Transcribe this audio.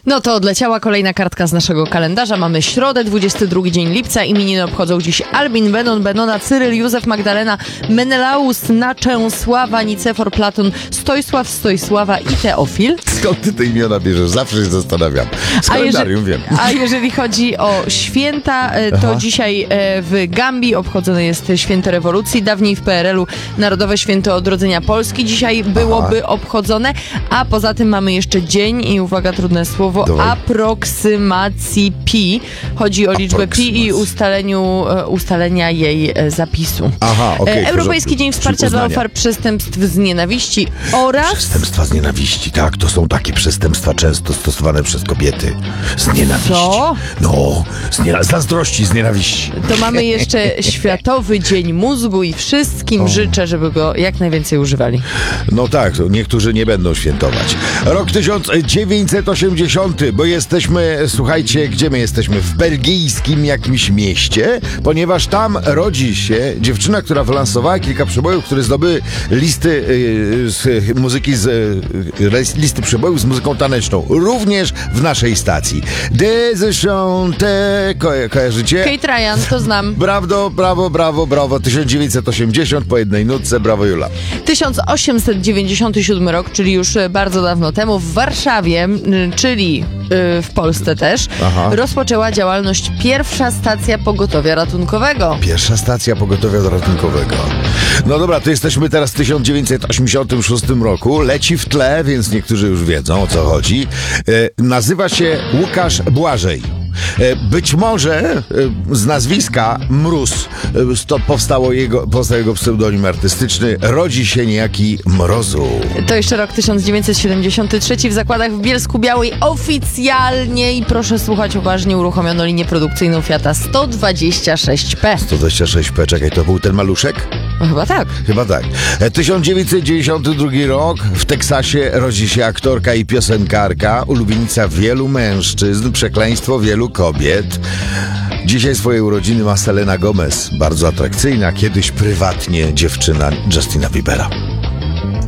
No to odleciała kolejna kartka z naszego kalendarza. Mamy środę, 22 dzień lipca. Imieniny obchodzą dziś Albin, Benon, Benona, Cyryl, Józef, Magdalena, Menelaus, Naczęsława, Nicefor, Platon, Stojsław, Stojsława i Teofil. Skąd ty te imiona bierzesz? Zawsze się zastanawiam. Z kalendarium wiem. A jeżeli chodzi o święta, to dzisiaj w Gambii obchodzone jest święto rewolucji. Dawniej w PRL-u Narodowe Święto Odrodzenia Polski dzisiaj byłoby obchodzone. A poza tym mamy jeszcze dzień i uwaga, trudne słowo, aproksymacji pi. Chodzi o liczbę pi i ustalenia jej zapisu. Aha, okej. Europejski Dzień Wsparcia dla Ofiar Przestępstw z Nienawiści oraz... Przestępstwa z nienawiści, tak. To są takie przestępstwa często stosowane przez kobiety. Z nienawiści. Co? No, z zazdrości, z nienawiści. To mamy jeszcze Światowy Dzień Mózgu i wszystkim życzę, żeby go jak najwięcej używali. No tak, niektórzy nie będą świętować. Rok 1980, bo jesteśmy, słuchajcie, gdzie my jesteśmy? W belgijskim jakimś mieście, ponieważ tam rodzi się dziewczyna, która wylansowała kilka przebojów, które zdobyły listy z muzyki, listy przebojów z muzyką taneczną. Również w naszej stacji. Kojarzycie? Kate Ryan, to znam. Brawo. 1980 po jednej nutce, brawo Jula. 1897 rok, czyli już bardzo dawno temu, w Warszawie, czyli w Polsce też, rozpoczęła działalność pierwsza stacja pogotowia ratunkowego. Pierwsza stacja pogotowia ratunkowego. No dobra, to jesteśmy teraz w 1986 roku. Leci w tle, więc niektórzy już wiedzą, o co chodzi. Nazywa się Łukasz Błażej. Być może z nazwiska Mróz powstał jego pseudonim artystyczny. Rodzi się niejaki Mrozu. To jeszcze rok 1973. W zakładach w Bielsku-Białej oficjalnie, i proszę słuchać uważnie, uruchomiono linię produkcyjną Fiata 126P. 126P, czekaj, to był ten maluszek? No, chyba tak. Chyba tak. 1992 rok. W Teksasie rodzi się aktorka i piosenkarka, ulubienica wielu mężczyzn, przekleństwo wielu kobiet. Dzisiaj swoje urodziny ma Selena Gomez. Bardzo atrakcyjna, kiedyś prywatnie dziewczyna Justina Biebera.